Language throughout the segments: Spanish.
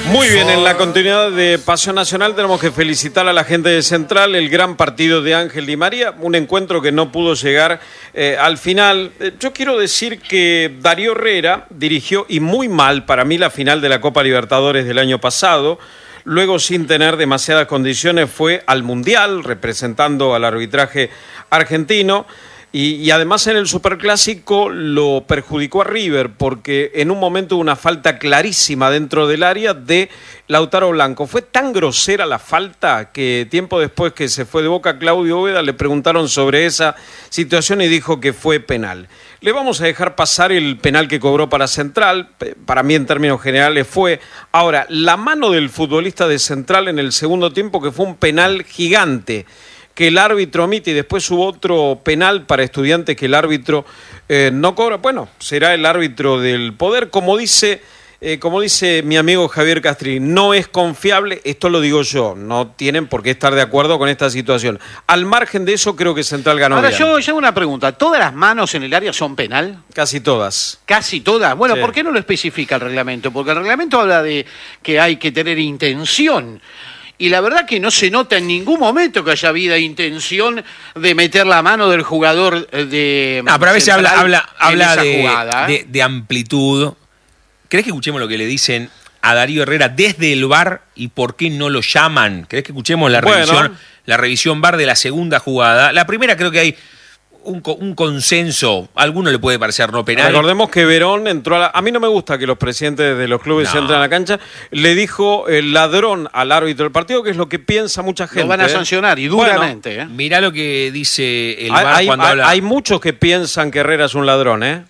Muy bien, en la continuidad de Pasión Nacional tenemos que felicitar a la gente de Central, el gran partido de Ángel Di María, un encuentro que no pudo llegar al final. Yo quiero decir que Darío Herrera dirigió, y muy mal para mí, la final de la Copa Libertadores del año pasado. Luego, sin tener demasiadas condiciones, fue al Mundial representando al arbitraje argentino. Y además en el Superclásico lo perjudicó a River porque en un momento hubo una falta clarísima dentro del área de Lautaro Blanco. Fue tan grosera la falta que tiempo después que se fue de Boca, Claudio Úbeda le preguntaron sobre esa situación y dijo que fue penal. Le vamos a dejar pasar el penal que cobró para Central, para mí en términos generales fue. Ahora, la mano del futbolista de Central en el segundo tiempo, que fue un penal gigante, que el árbitro omite, y después hubo otro penal para Estudiantes que el árbitro no cobra. Bueno, será el árbitro del poder, como dice mi amigo Javier Castri, no es confiable, esto lo digo yo, no tienen por qué estar de acuerdo con esta situación. Al margen de eso, creo que Central ganó. Ahora, bien. yo hago una pregunta, ¿todas las manos en el área son penal? Casi todas. ¿Casi todas? Bueno, Sí. ¿por qué no lo especifica el reglamento? Porque el reglamento habla de que hay que tener intención. Y la verdad que no se nota en ningún momento que haya habido intención de meter la mano del jugador de... No, pero a veces habla jugada, de amplitud. ¿Querés que escuchemos lo que le dicen a Darío Herrera desde el VAR y por qué no lo llaman? ¿Querés que escuchemos la revisión VAR de la segunda jugada? La primera creo que hay un consenso, a alguno le puede parecer no penal. Recordemos que Verón entró a mí no me gusta que los presidentes de los clubes entren a la cancha, le dijo el ladrón al árbitro del partido, que es lo que piensa mucha gente. Lo van a sancionar y duramente. Bueno, mirá lo que dice el VAR cuando habla. Hay muchos que piensan que Herrera es un ladrón, ¿eh?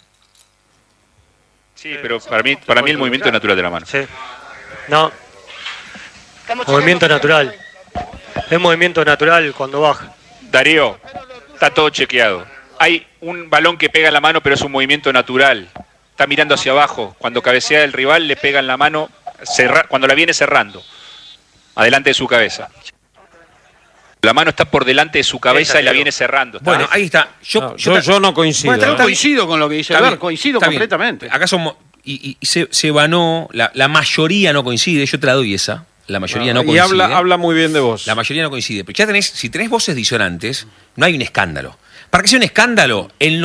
Sí, pero para mí el movimiento es natural de la mano. Sí. No. Movimiento natural. Es movimiento natural cuando baja. Darío, está todo chequeado. Hay un balón que pega en la mano, pero es un movimiento natural. Está mirando hacia abajo. Cuando cabecea el rival, le pega en la mano cuando la viene cerrando. Adelante de su cabeza. La mano está por delante de su cabeza y la viene cerrando. Bueno, ahí está. Yo no coincido. Bueno, coincido con lo que dice el VAR, coincido completamente. Acá somos... Y se vanó, la mayoría no coincide, yo te la doy esa. La mayoría no coincide. Y habla muy bien de vos. La mayoría no coincide. Pero si tenés voces disonantes, no hay un escándalo. Para que sea un escándalo, el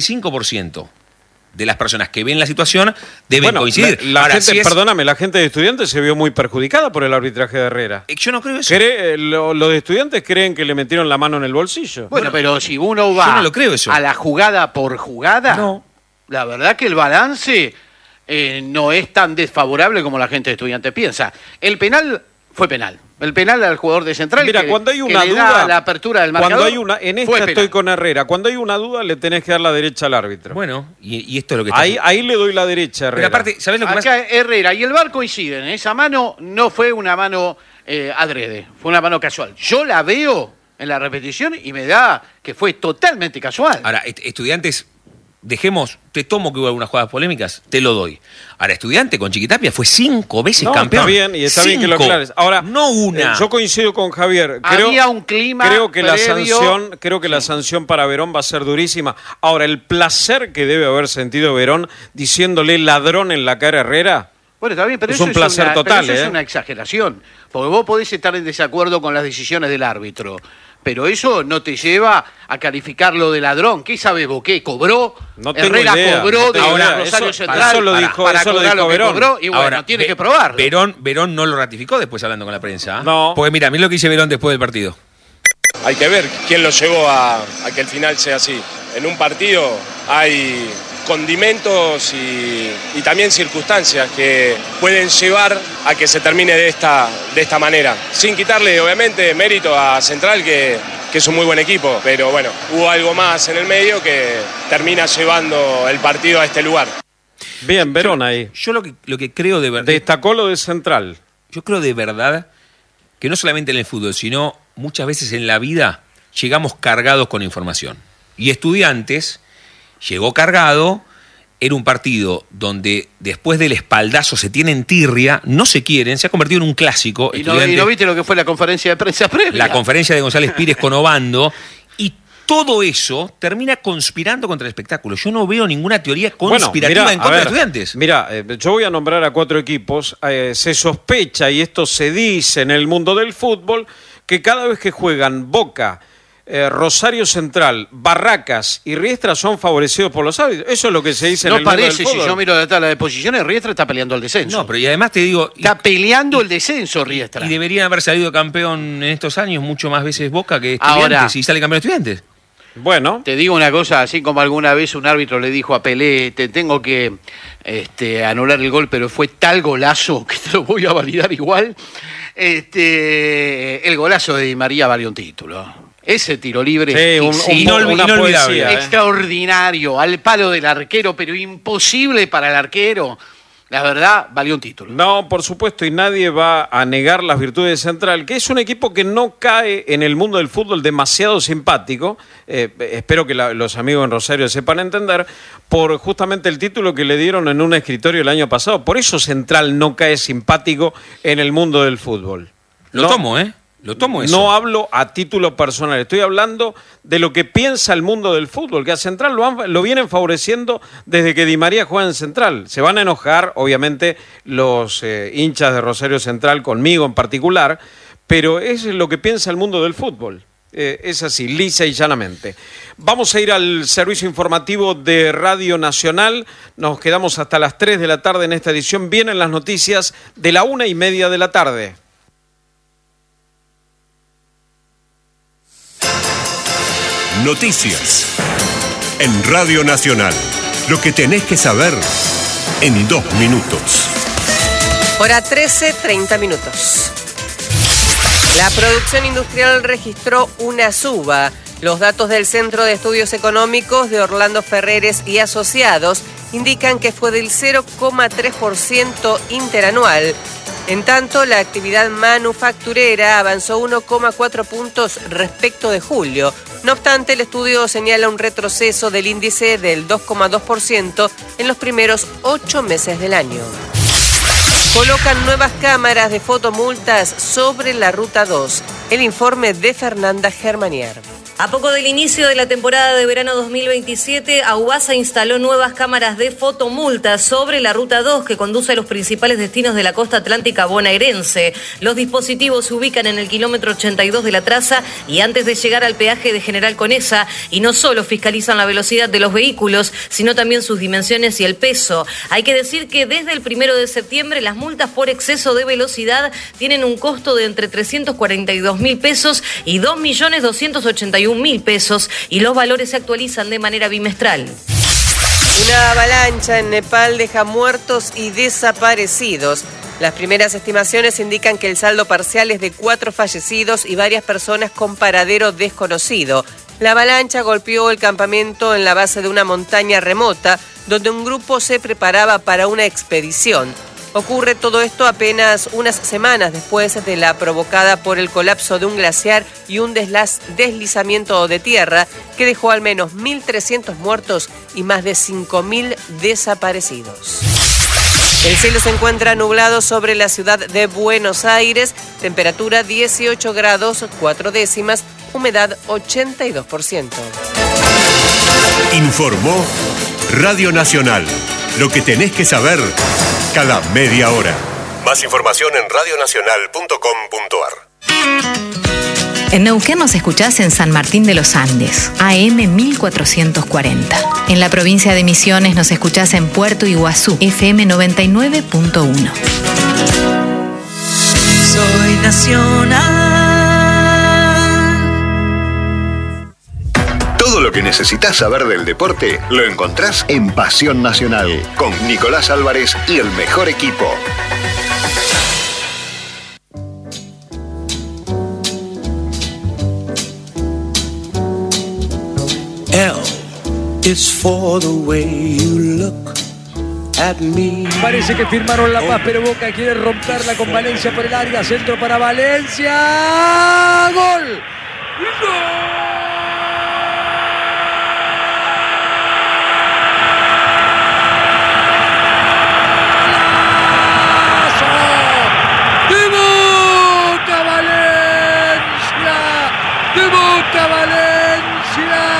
95% de las personas que ven la situación deben coincidir. La gente de Estudiantes se vio muy perjudicada por el arbitraje de Herrera. Yo no creo eso. Los de Estudiantes creen que le metieron la mano en el bolsillo. Bueno, pero si uno va no lo creo eso. a la jugada por jugada, la verdad que el balance no es tan desfavorable como la gente de Estudiantes piensa. El penal fue penal. El penal al jugador de Central. Mira, cuando hay una duda, la apertura del marcador. En esta estoy con Herrera. Cuando hay una duda, le tenés que dar la derecha al árbitro. Bueno, y esto es lo que ahí le doy la derecha a Herrera. Pero aparte, ¿sabés lo que pasa? Herrera y el VAR coinciden. Esa mano no fue una mano adrede, fue una mano casual. Yo la veo en la repetición y me da que fue totalmente casual. Ahora, Estudiantes, te tomo que hubo algunas jugadas polémicas, te lo doy. Ahora, Estudiante con Chiquitapia fue 5 veces campeón. Está bien, y está bien que lo aclares. Ahora, no una. Yo coincido con Javier. Había un clima creo que previo. La sanción para Verón va a ser durísima. Ahora, el placer que debe haber sentido Verón diciéndole ladrón en la cara a Herrera. Bueno, está bien, pero es eso un placer total. Pero eso es una exageración. Porque vos podés estar en desacuerdo con las decisiones del árbitro. Pero eso no te lleva a calificarlo de ladrón. ¿Qué sabes vos? ¿Qué? ¿Cobró? No tengo Herrera idea. cobró de Ahora, Rosario Central eso lo dijo Verón. Cobró, y bueno, ahora, tiene que probarlo. Verón no lo ratificó después hablando con la prensa. No. Porque mira lo que dice Verón después del partido. Hay que ver quién lo llevó a que el final sea así. En un partido hay condimentos y también circunstancias que pueden llevar a que se termine de esta manera. Sin quitarle, obviamente, mérito a Central, que es un muy buen equipo. Pero bueno, hubo algo más en el medio que termina llevando el partido a este lugar. Bien, Verón ahí. Yo lo que creo de verdad... Destacó lo de Central. Yo creo de verdad que no solamente en el fútbol, sino muchas veces en la vida llegamos cargados con información. Y Estudiantes llegó cargado, era un partido donde después del espaldazo se tienen tirria, no se quieren, se ha convertido en un clásico. ¿Y no viste lo que fue la conferencia de prensa previa? La conferencia de González Pires con Obando, y todo eso termina conspirando contra el espectáculo. Yo no veo ninguna teoría conspirativa en contra de Estudiantes. Mira, yo voy a nombrar a 4 equipos. Se sospecha, y esto se dice en el mundo del fútbol, que cada vez que juegan Boca, Rosario Central, Barracas y Riestra son favorecidos por los árbitros. Eso es lo que se dice en el mundo del fútbol. No parece, si yo miro la tabla de posiciones, Riestra está peleando el descenso. No, pero y además te digo... Está peleando el descenso, Riestra. Y deberían haber salido campeón en estos años mucho más veces Boca que Estudiantes. Ahora, y sale campeón Estudiantes. Bueno. Te digo una cosa, así como alguna vez un árbitro le dijo a Pelé, te tengo que anular el gol, pero fue tal golazo que te lo voy a validar igual. El golazo de Di María valió un título. Ese tiro libre inolvidable, extraordinario, al palo del arquero, pero imposible para el arquero. La verdad, valió un título. No, por supuesto, y nadie va a negar las virtudes de Central, que es un equipo que no cae en el mundo del fútbol demasiado simpático. Espero que los amigos en Rosario sepan entender, por justamente el título que le dieron en un escritorio el año pasado. Por eso Central no cae simpático en el mundo del fútbol. Lo tomo eso. No hablo a título personal, estoy hablando de lo que piensa el mundo del fútbol, que a Central lo vienen favoreciendo desde que Di María juega en Central. Se van a enojar, obviamente, los hinchas de Rosario Central conmigo en particular, pero es lo que piensa el mundo del fútbol. Es así, lisa y llanamente. Vamos a ir al servicio informativo de Radio Nacional. Nos quedamos hasta las 3 de la tarde en esta edición. Vienen las noticias de la 1:30 de la tarde. Noticias en Radio Nacional. Lo que tenés que saber en 2 minutos. Hora 13, 30 minutos. La producción industrial registró una suba. Los datos del Centro de Estudios Económicos de Orlando Ferreres y Asociados indican que fue del 0,3% interanual. En tanto, la actividad manufacturera avanzó 1,4 puntos respecto de julio. No obstante, el estudio señala un retroceso del índice del 2,2% en los primeros 8 meses del año. Colocan nuevas cámaras de fotomultas sobre la Ruta 2. El informe de Fernanda Germanier. A poco del inicio de la temporada de verano 2027, Aubasa instaló nuevas cámaras de fotomultas sobre la Ruta 2 que conduce a los principales destinos de la costa atlántica bonaerense. Los dispositivos se ubican en el kilómetro 82 de la traza y antes de llegar al peaje de General Conesa, y no solo fiscalizan la velocidad de los vehículos, sino también sus dimensiones y el peso. Hay que decir que desde el 1 de septiembre las multas por exceso de velocidad tienen un costo de entre 342.000 pesos y 2.281.000 pesos, y los valores se actualizan de manera bimestral. Una avalancha en Nepal deja muertos y desaparecidos. Las primeras estimaciones indican que el saldo parcial es de 4 fallecidos y varias personas con paradero desconocido. La avalancha golpeó el campamento en la base de una montaña remota, donde un grupo se preparaba para una expedición. Ocurre todo esto apenas unas semanas después de la provocada por el colapso de un glaciar y un deslizamiento de tierra que dejó al menos 1.300 muertos y más de 5.000 desaparecidos. El cielo se encuentra nublado sobre la ciudad de Buenos Aires, temperatura 18 grados 4 décimas, humedad 82%. Informó Radio Nacional. Lo que tenés que saber cada media hora. Más información en radionacional.com.ar. En Neuquén nos escuchás en San Martín de los Andes, AM 1440. En la provincia de Misiones nos escuchás en Puerto Iguazú, FM 99.1. Soy nacional. Todo lo que necesitas saber del deporte lo encontrás en Pasión Nacional, con Nicolás Álvarez y el mejor equipo. L is for the way you look at me. Parece que firmaron la paz, pero Boca quiere romperla con Valencia por el área. Centro para Valencia. ¡Gol! ¡Gol! ¡De Boca Valencia!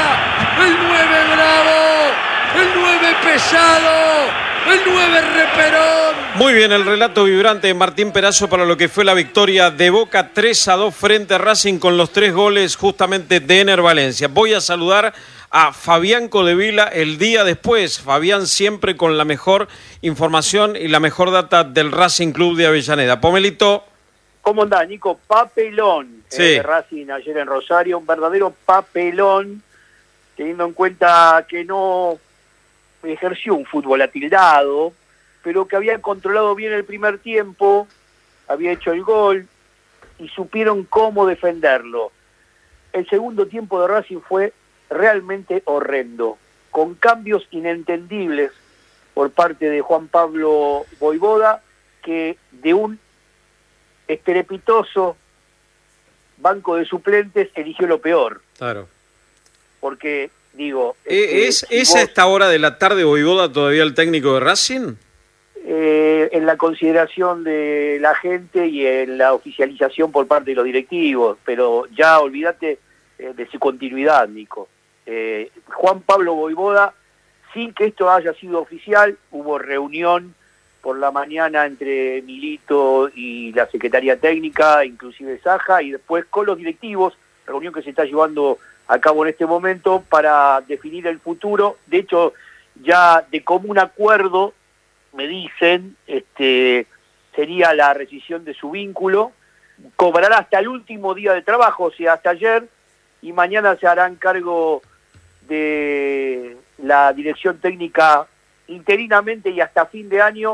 pesado, el 9 Reperón. Muy bien, el relato vibrante de Martín Perazo para lo que fue la victoria de Boca 3-2 frente a Racing con los 3 goles justamente de Ener Valencia. Voy a saludar a Fabián Codevila el día después. Fabián siempre con la mejor información y la mejor data del Racing Club de Avellaneda. Pomelito. ¿Cómo andás, Nico? Papelón de Racing ayer en Rosario, un verdadero papelón, teniendo en cuenta que no ejerció un fútbol atildado, pero que había controlado bien el primer tiempo, había hecho el gol y supieron cómo defenderlo. El segundo tiempo de Racing fue realmente horrendo, con cambios inentendibles por parte de Juan Pablo Voivoda, que de un estrepitoso banco de suplentes eligió lo peor. Claro. Porque, digo... ¿Es a esta hora de la tarde Voivoda todavía el técnico de Racing? En la consideración de la gente y en la oficialización por parte de los directivos, pero ya olvídate de su continuidad, Nico. Juan Pablo Voivoda, sin que esto haya sido oficial, hubo reunión por la mañana entre Milito y la Secretaría Técnica, inclusive Saja, y después con los directivos, reunión que se está llevando a cabo en este momento para definir el futuro. De hecho, ya de común acuerdo, me dicen, sería la rescisión de su vínculo, cobrará hasta el último día de trabajo, o sea, hasta ayer, y mañana se harán cargo de la dirección técnica interinamente y hasta fin de año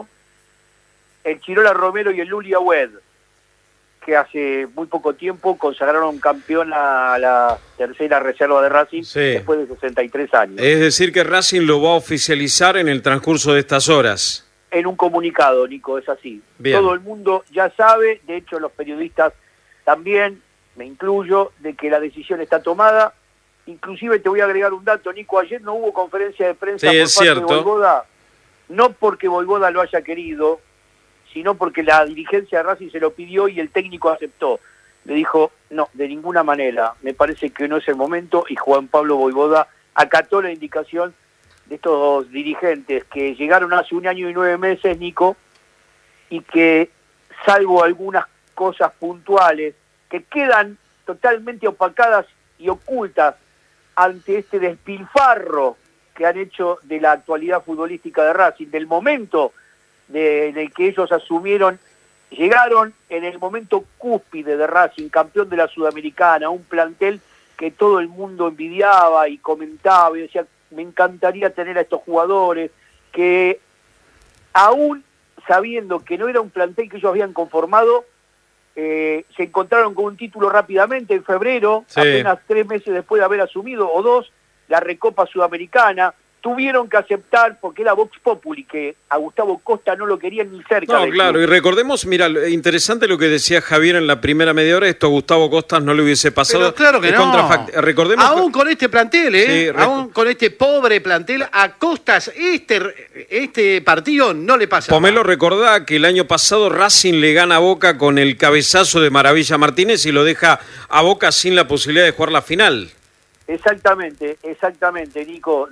el Chirola Romero y el Luli Agüed, que hace muy poco tiempo consagraron campeón a la tercera reserva de Racing después de 63 años. Es decir, que Racing lo va a oficializar en el transcurso de estas horas. En un comunicado, Nico, es así. Bien. Todo el mundo ya sabe, de hecho los periodistas también, me incluyo, de que la decisión está tomada. Inclusive te voy a agregar un dato, Nico, ayer no hubo conferencia de prensa por parte de Voivoda, no porque Voivoda lo haya querido, sino porque la dirigencia de Racing se lo pidió y el técnico aceptó. Le dijo, no, de ninguna manera, me parece que no es el momento, y Juan Pablo Voivoda acató la indicación de estos dirigentes que llegaron hace 1 año y 9 meses, Nico, y que, salvo algunas cosas puntuales, que quedan totalmente opacadas y ocultas ante este despilfarro que han hecho de la actualidad futbolística de Racing, del momento en el que ellos asumieron, llegaron en el momento cúspide de Racing, campeón de la Sudamericana, un plantel que todo el mundo envidiaba y comentaba y decía, me encantaría tener a estos jugadores, que aún sabiendo que no era un plantel que ellos habían conformado, se encontraron con un título rápidamente en febrero, apenas 3 meses después de haber asumido, o 2, la Recopa Sudamericana. Tuvieron que aceptar, porque era Vox Populi, que a Gustavo Costa no lo querían ni cerca. No, claro, club. Y recordemos, mira, interesante lo que decía Javier en la primera media hora, esto a Gustavo Costa no le hubiese pasado. Pero claro que no. Recordemos aún con este plantel, aún con este pobre plantel, a Costas este partido no le pasa. Pomelo, recordá que el año pasado Racing le gana a Boca con el cabezazo de Maravilla Martínez y lo deja a Boca sin la posibilidad de jugar la final. Exactamente, Nico.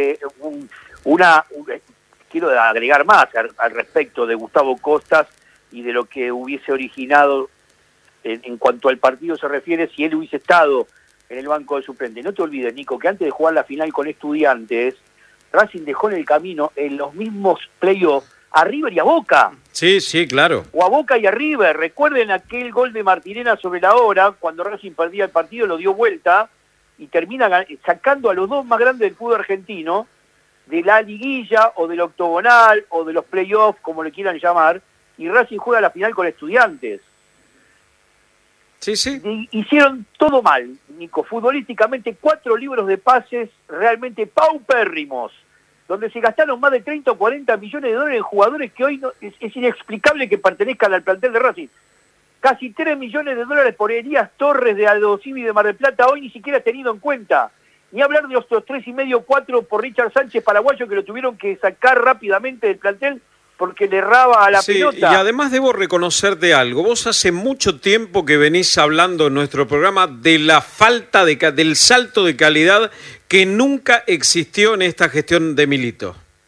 Quiero agregar más al respecto de Gustavo Costas y de lo que hubiese originado en cuanto al partido se refiere, si él hubiese estado en el banco de suplentes. No te olvides, Nico, que antes de jugar la final con Estudiantes, Racing dejó en el camino en los mismos playoffs a River y a Boca. Sí, claro. O a Boca y a River. Recuerden aquel gol de Martirena sobre la hora, cuando Racing perdía el partido, lo dio vuelta y termina sacando a los 2 más grandes del fútbol argentino de la liguilla o del octogonal o de los playoffs, como le quieran llamar, y Racing juega la final con Estudiantes. Sí. Hicieron todo mal, Nico. Futbolísticamente 4 libros de pases realmente paupérrimos, donde se gastaron más de 30 o 40 millones de dólares en jugadores que hoy es inexplicable que pertenezcan al plantel de Racing. Casi 3 millones de dólares por Elías Torres de Aldo Civi de Mar del Plata, hoy ni siquiera tenido en cuenta. Ni hablar de los 3,5, 4 por Richard Sánchez, paraguayo, que lo tuvieron que sacar rápidamente del plantel porque le erraba a la pelota. Y además debo reconocerte algo. Vos hace mucho tiempo que venís hablando en nuestro programa de la falta del salto de calidad que nunca existió en esta gestión de Milito.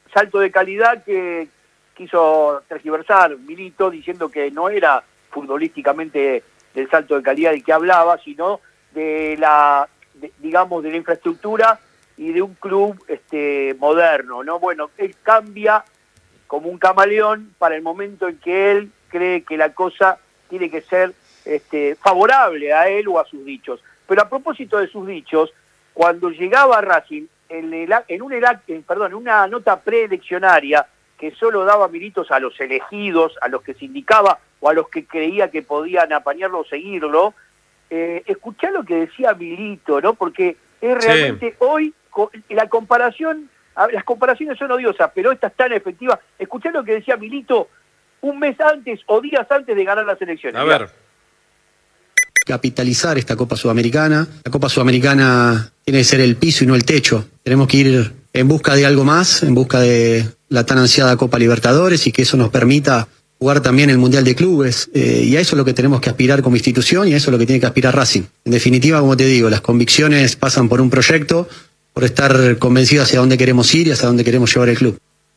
salto de calidad que quiso tergiversar Milito diciendo que no era futbolísticamente del salto de calidad del que hablaba, sino de la infraestructura y de un club moderno, ¿no? Bueno, él cambia como un camaleón para el momento en que él cree que la cosa tiene que ser favorable a él o a sus dichos. Pero a propósito de sus dichos, cuando llegaba a Racing, en una nota preeleccionaria que solo daba Militos a los elegidos, a los que se indicaba o a los que creía que podían apañarlo o seguirlo, escuchá lo que decía Milito, ¿no? Porque es realmente hoy, las comparaciones son odiosas, pero esta es tan efectiva. Escuchá lo que decía Milito un mes antes o días antes de ganar las elecciones. A ver. Capitalizar esta Copa Sudamericana. La Copa Sudamericana tiene que ser el piso y no el techo. Tenemos que ir en busca de algo más, en busca de la tan ansiada Copa Libertadores y que eso nos permita jugar también el Mundial de Clubes. Y a eso es lo que tenemos que aspirar como institución y a eso es lo que tiene que aspirar Racing. En definitiva, como te digo, las convicciones pasan por un proyecto, por estar convencidos hacia dónde queremos ir y hacia dónde queremos llevar el club.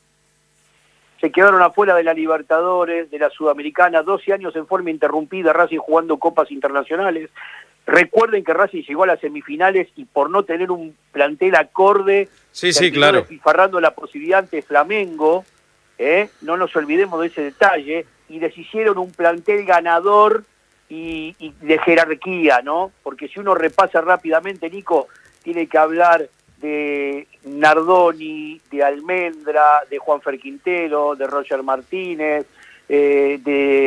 Se quedaron afuera de la Libertadores, de la Sudamericana, 12 años en forma interrumpida, Racing jugando copas internacionales. Recuerden que Racing llegó a las semifinales y por no tener un plantel acorde, claro, despilfarrando la posibilidad ante Flamengo, no nos olvidemos de ese detalle, y deshicieron un plantel ganador y de jerarquía, ¿no? Porque si uno repasa rápidamente, Nico, tiene que hablar de Nardoni, de Almendra, de Juanfer Quintero, de Roger Martínez, de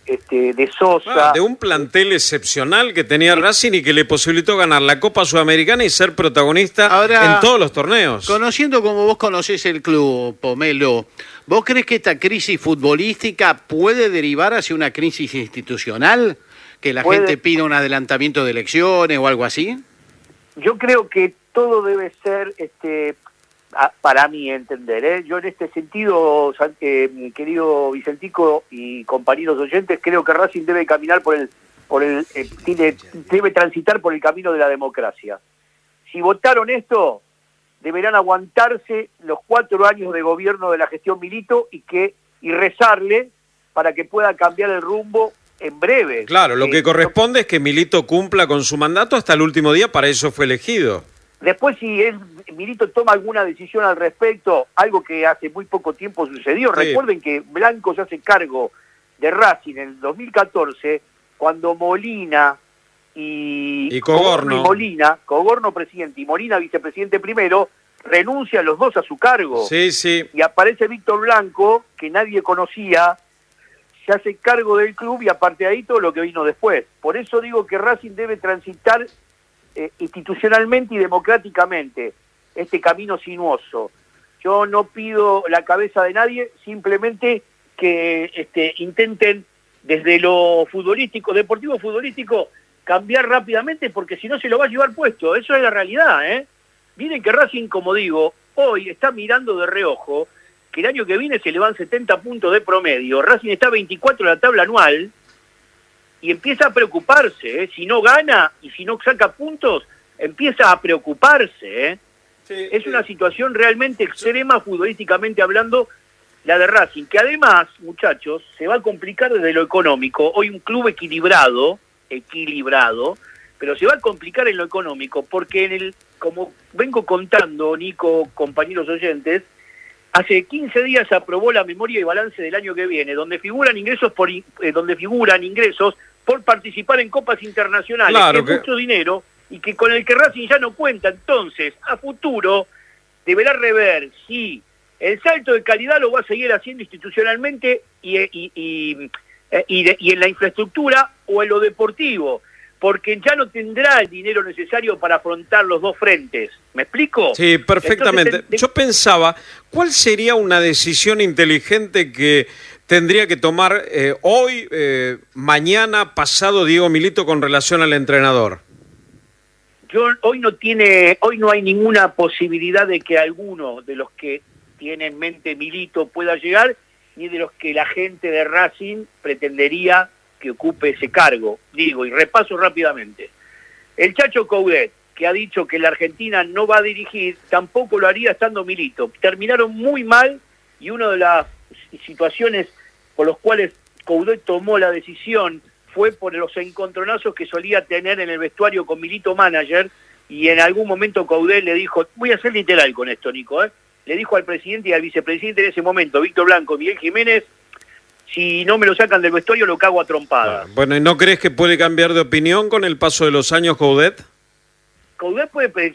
Sosa. De un plantel excepcional que tenía Racing y que le posibilitó ganar la Copa Sudamericana y ser protagonista ahora, en todos los torneos. Conociendo como vos conocés el club, Pomelo, ¿vos crees que esta crisis futbolística puede derivar hacia una crisis institucional? ¿Que la gente pida un adelantamiento de elecciones o algo así? Yo creo que todo debe ser, para mi entender, yo en este sentido, querido Vicentico y compañeros oyentes, creo que Racing debe caminar debe transitar por el camino de la democracia. Si votaron esto, deberán aguantarse los 4 años de gobierno de la gestión Milito y rezarle para que pueda cambiar el rumbo en breve. Claro, lo que corresponde es que Milito cumpla con su mandato hasta el último día, para eso fue elegido. Después, si Milito toma alguna decisión al respecto, algo que hace muy poco tiempo sucedió, recuerden que Blanco se hace cargo de Racing en el 2014, cuando Molina y Cogorno presidente y Molina vicepresidente primero, renuncian los dos a su cargo. Y aparece Víctor Blanco, que nadie conocía, se hace cargo del club y aparte de ahí todo lo que vino después. Por eso digo que Racing debe transitar institucionalmente y democráticamente este camino sinuoso. Yo no pido la cabeza de nadie, simplemente que intenten desde lo futbolístico, deportivo futbolístico, cambiar rápidamente, porque si no se lo va a llevar puesto. Eso es la realidad, Miren que Racing, como digo, hoy está mirando de reojo que el año que viene se le van 70 puntos de promedio. Racing está 24 en la tabla anual y empieza a preocuparse, si no gana y si no saca puntos, empieza a preocuparse, Es una situación realmente extrema futbolísticamente hablando, la de Racing, que además, muchachos, se va a complicar desde lo económico. Hoy un club equilibrado, pero se va a complicar en lo económico, porque como vengo contando, Nico, compañeros oyentes, hace 15 días se aprobó la memoria y balance del año que viene, donde figuran ingresos por participar en copas internacionales, claro, que es mucho dinero y que con el que Racing ya no cuenta. Entonces, a futuro deberá rever si el salto de calidad lo va a seguir haciendo institucionalmente y en la infraestructura o en lo deportivo, porque ya no tendrá el dinero necesario para afrontar los dos frentes. ¿Me explico? Sí, perfectamente. Entonces, yo pensaba, ¿cuál sería una decisión inteligente que tendría que tomar hoy, mañana, pasado Diego Milito con relación al entrenador? Hoy no hay ninguna posibilidad de que alguno de los que tiene en mente Milito pueda llegar, ni de los que la gente de Racing pretendería que ocupe ese cargo. Digo, y repaso rápidamente. El Chacho Coudet, que ha dicho que la Argentina no va a dirigir, tampoco lo haría estando Milito. Terminaron muy mal y una de las situaciones por las cuales Coudet tomó la decisión fue por los encontronazos que solía tener en el vestuario con Milito manager, y en algún momento Coudet le dijo, voy a ser literal con esto, Nico, le dijo al presidente y al vicepresidente en ese momento, Víctor Blanco, Miguel Jiménez, si no me lo sacan del vestuario lo cago a trompadas. Bueno, ¿y no crees que puede cambiar de opinión con el paso de los años Coudet? Coudet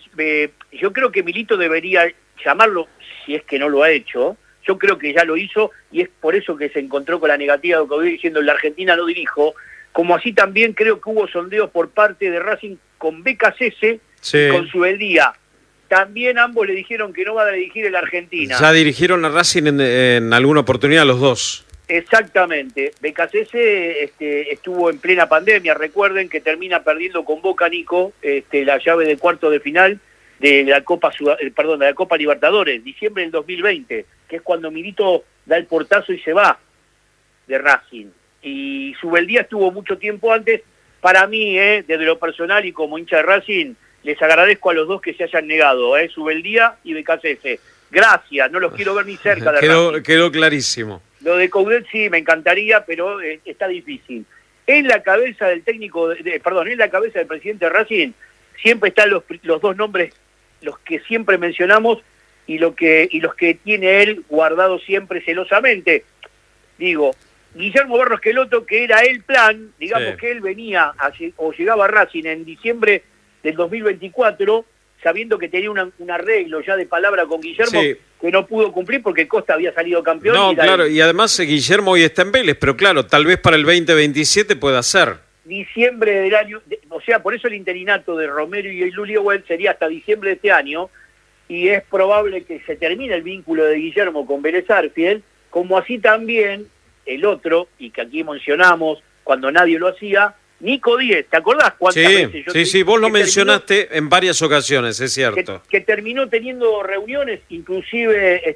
yo creo que Milito debería llamarlo, si es que no lo ha hecho, yo creo que ya lo hizo, y es por eso que se encontró con la negativa de Coudet diciendo la Argentina no dirijo, como así también creo que hubo sondeos por parte de Racing con Becasese y con Subeldía. También ambos le dijeron que no va a dirigir en la Argentina. Ya dirigieron a Racing en alguna oportunidad los dos. Exactamente. Becasese estuvo en plena pandemia, recuerden que termina perdiendo con Boca, Nico, la llave de cuarto de final de la Copa Libertadores, diciembre del 2020, que es cuando Milito da el portazo y se va de Racing. Y Subeldía estuvo mucho tiempo antes. Para mí, desde lo personal y como hincha de Racing, les agradezco a los dos que se hayan negado, Subeldía y Becasese. Gracias, no los quiero ver ni cerca de Racing. Quedó clarísimo. Lo de Coudet sí, me encantaría, pero está difícil. En la cabeza del en la cabeza del presidente de Racing, siempre están los dos nombres, los que siempre mencionamos, y los que tiene él guardado siempre celosamente. Digo, Guillermo Barros Queloto, que era el plan, digamos que él venía o llegaba a Racing en diciembre del 2024, sabiendo que tenía un arreglo ya de palabra con Guillermo, que no pudo cumplir porque Costa había salido campeón. No, claro, y además Guillermo hoy está en Vélez, pero claro, tal vez para el 2027 pueda ser. Diciembre del año, o sea, por eso el interinato de Romero y Lulliewell sería hasta diciembre de este año, y es probable que se termine el vínculo de Guillermo con Vélez Sarsfield, como así también el otro, y que aquí mencionamos cuando nadie lo hacía, Nico Díez. ¿Te acordás cuántas veces? Sí, vos lo mencionaste en varias ocasiones, es cierto. Que terminó teniendo reuniones, inclusive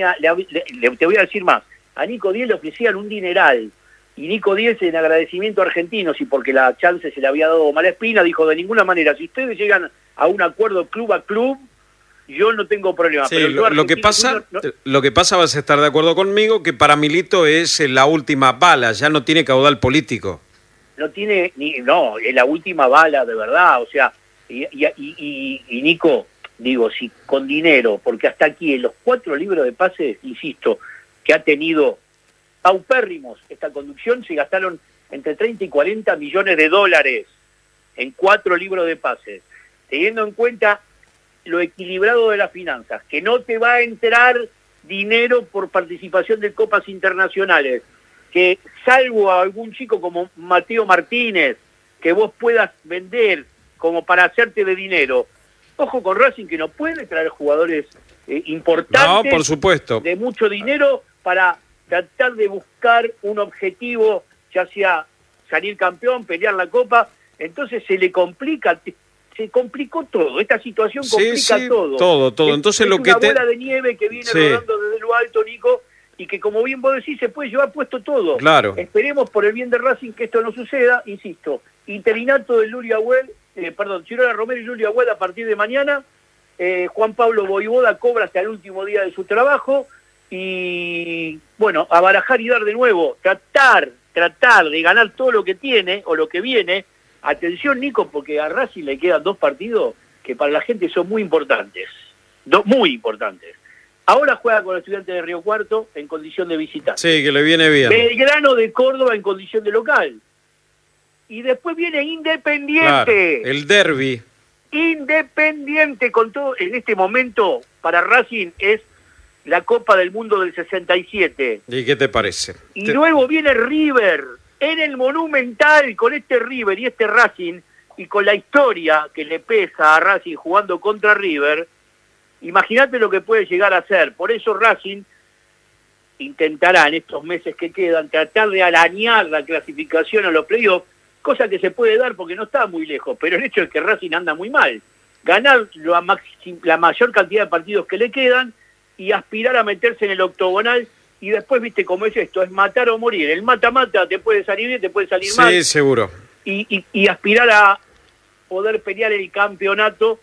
te voy a decir más, a Nico Díez le ofrecían un dineral, y Nico Díez, en agradecimiento a Argentinos y porque la chance se le había dado Malaspina, dijo, de ninguna manera, si ustedes llegan a un acuerdo club a club, yo no tengo problema. Sí, pero lo que pasa, vas a estar de acuerdo conmigo, que para Milito es la última bala, ya no tiene caudal político. No tiene, es la última bala de verdad, o sea, y Nico, digo, si con dinero, porque hasta aquí en los 4 libros de pases, insisto, que ha tenido paupérrimos esta conducción, se gastaron entre 30 y 40 millones de dólares en 4 libros de pases, teniendo en cuenta lo equilibrado de las finanzas, que no te va a entrar dinero por participación de copas internacionales, que salvo a algún chico como Mateo Martínez, que vos puedas vender como para hacerte de dinero. Ojo con Racing, que no puede traer jugadores importantes, no, por supuesto, de mucho dinero para tratar de buscar un objetivo, ya sea salir campeón, pelear la copa. Entonces se complicó todo, esta situación complica todo. Entonces es una bola de nieve que viene rodando desde lo alto, Nico, y que, como bien vos decís, se puede llevar puesto todo. Claro. Esperemos por el bien de Racing que esto no suceda, insisto. Interinato de Chirola Romero y Lulliewell a partir de mañana. Juan Pablo Voivoda cobra hasta el último día de su trabajo. Y, bueno, a barajar y dar de nuevo. Tratar de ganar todo lo que tiene o lo que viene. Atención, Nico, porque a Racing le quedan 2 partidos que para la gente son muy importantes. Muy importantes. Ahora juega con los Estudiantes de Río Cuarto en condición de visitante. Sí, que le viene bien. Belgrano de Córdoba en condición de local. Y después viene Independiente. Claro, el derbi. Independiente, con todo, en este momento, para Racing es la Copa del Mundo del 67. ¿Y qué te parece? Y luego viene River en el Monumental, con este River y este Racing, y con la historia que le pesa a Racing jugando contra River. Imagínate lo que puede llegar a ser. Por eso Racing intentará en estos meses que quedan tratar de arañar la clasificación a los playoffs, cosa que se puede dar porque no está muy lejos, pero el hecho es que Racing anda muy mal. Ganar la mayor cantidad de partidos que le quedan y aspirar a meterse en el octogonal, y después, viste cómo es esto, es matar o morir. El mata-mata te puede salir bien, te puede salir mal. Sí, seguro. Y aspirar a poder pelear el campeonato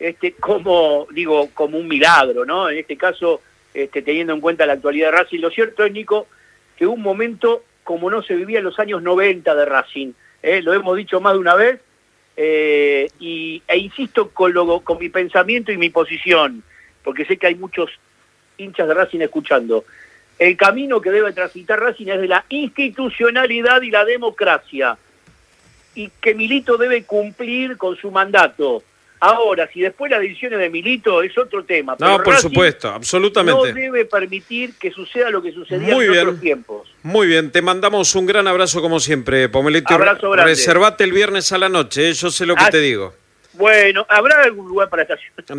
como un milagro, ¿no? En este caso, teniendo en cuenta la actualidad de Racing. Lo cierto es, Nico, que un momento como no se vivía en los años 90 de Racing, lo hemos dicho más de una vez, e insisto con mi pensamiento y mi posición, porque sé que hay muchos hinchas de Racing escuchando. El camino que debe transitar Racing es de la institucionalidad y la democracia, y que Milito debe cumplir con su mandato. Ahora, si después las decisiones de Milito es otro tema. No, por supuesto, absolutamente. No debe permitir que suceda lo que sucedía en otros tiempos. Muy bien, te mandamos un gran abrazo como siempre, Pomelito. Abrazo grande. Reservate el viernes a la noche, yo sé lo que te digo. Bueno, ¿habrá algún lugar para estacionar?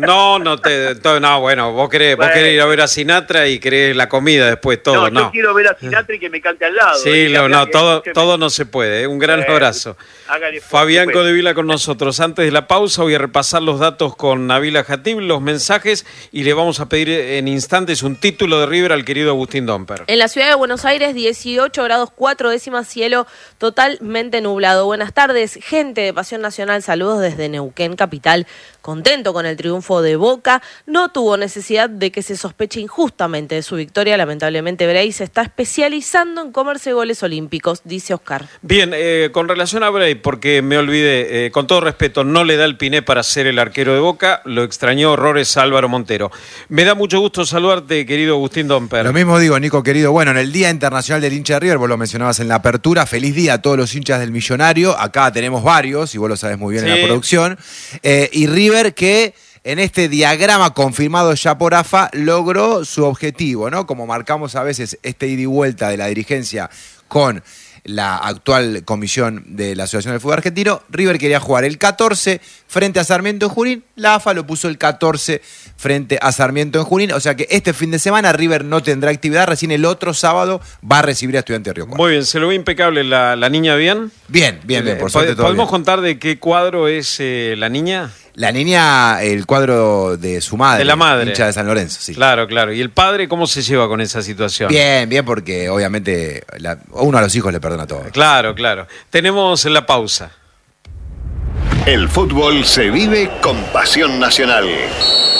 No, bueno, vos querés ir a ver a Sinatra y querés la comida después, todo, no. Yo quiero ver a Sinatra y que me cante al lado. Sí, todo no se puede, un gran abrazo. Fabián Codevila con nosotros. Antes de la pausa voy a repasar los datos con Nabila Jatib, los mensajes, y le vamos a pedir en instantes un título de River al querido Agustín Domper. En la ciudad de Buenos Aires, 18 grados 4 décimas, cielo totalmente nublado. Buenas tardes, gente de Pasión Nacional, saludos desde Neuquén capital, contento con el triunfo de Boca, no tuvo necesidad de que se sospeche injustamente de su victoria, lamentablemente Bray se está especializando en comerse goles olímpicos, dice Oscar. Bien, con relación a Bray, porque me olvidé, con todo respeto, no le da el piné para ser el arquero de Boca, lo extrañó horrores Álvaro Montero. Me da mucho gusto saludarte, querido Agustín Domper. Lo mismo digo, Nico, querido, bueno, en el Día Internacional del Hincha de River, vos lo mencionabas en la apertura, feliz día a todos los hinchas del Millonario, acá tenemos varios, y vos lo sabés muy bien en la producción, y River que en este diagrama confirmado ya por AFA logró su objetivo, ¿no? Como marcamos a veces este ida y vuelta de la dirigencia con la actual comisión de la Asociación del Fútbol Argentino, River quería jugar el 14 frente a Sarmiento en Junín, la AFA lo puso el 14 frente a Sarmiento en Junín, o sea que este fin de semana River no tendrá actividad, recién el otro sábado va a recibir a Estudiantes de Río Cuarto. Muy bien, ¿se lo ve impecable la niña bien? Bien, por suerte todo ¿Podemos bien. contar de qué cuadro es la niña? La niña, el cuadro de su madre. De la madre. Hincha de San Lorenzo, sí. Claro. ¿Y el padre cómo se lleva con esa situación? Bien, porque obviamente uno a los hijos le perdona todo. Claro. Tenemos la pausa. El fútbol se vive con Pasión Nacional.